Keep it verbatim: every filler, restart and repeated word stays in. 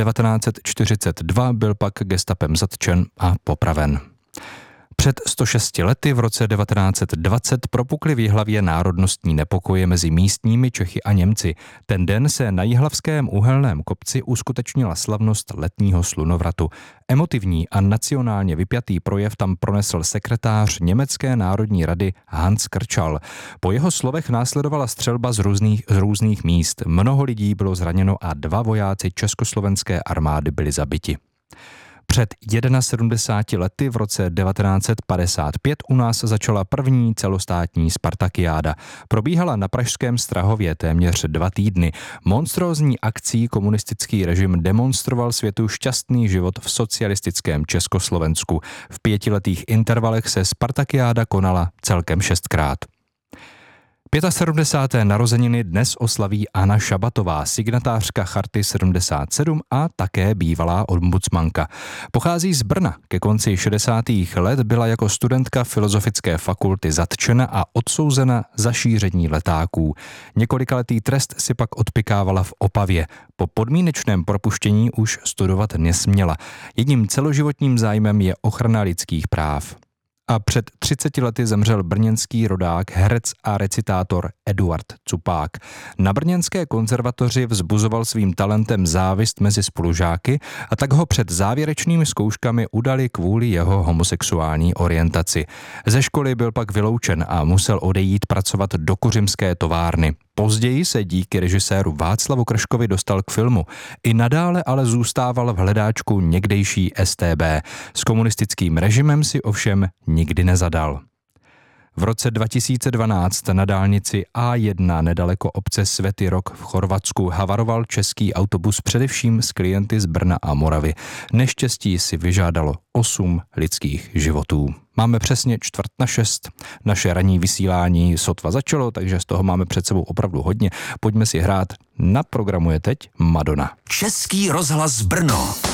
devatenáct set čtyřicet dva byl pak gestapem zatčen a popraven. Před sto šesti lety v roce devatenáct set dvacet propukly v Jihlavě národnostní nepokoje mezi místními Čechy a Němci. Ten den se na jihlavském Uhelném kopci uskutečnila slavnost letního slunovratu. Emotivní a nacionálně vypjatý projev tam pronesl sekretář Německé národní rady Hans Krčal. Po jeho slovech následovala střelba z různých, z různých míst. Mnoho lidí bylo zraněno a dva vojáci československé armády byli zabiti. Před sedmdesáti jedněmi lety v roce devatenáct set padesát pět u nás začala první celostátní Spartakiáda. Probíhala na pražském Strahově téměř dva týdny. Monstrózní akcí komunistický režim demonstroval světu šťastný život v socialistickém Československu. V pětiletých intervalech se Spartakiáda konala celkem šestkrát. sedmdesáté páté narozeniny dnes oslaví Anna Šabatová, signatářka Charty sedmdesát sedm a také bývalá ombudsmanka. Pochází z Brna. Ke konci šedesátých let byla jako studentka Filozofické fakulty zatčena a odsouzena za šíření letáků. Několikaletý trest si pak odpikávala v Opavě. Po podmínečném propuštění už studovat nesměla. Jedním celoživotním zájmem je ochrana lidských práv. A před třiceti lety zemřel brněnský rodák, herec a recitátor Eduard Cupák. Na brněnské konzervatoři vzbuzoval svým talentem závist mezi spolužáky a tak ho před závěrečnými zkouškami udali kvůli jeho homosexuální orientaci. Ze školy byl pak vyloučen a musel odejít pracovat do kuřimské továrny. Později se díky režiséru Václavu Krškovi dostal k filmu. I nadále ale zůstával v hledáčku někdejší S T B. S komunistickým režimem si ovšem nikdy nezadal. V roce dva tisíce dvanáct na dálnici A jedna nedaleko obce Svätý Rok v Chorvatsku havaroval český autobus především s klienty z Brna a Moravy. Neštěstí si vyžádalo osm lidských životů. Máme přesně čtvrt na šest. Naše ranní vysílání sotva začalo, takže z toho máme před sebou opravdu hodně. Pojďme si hrát. Na programu je teď Madonna. Český rozhlas Brno.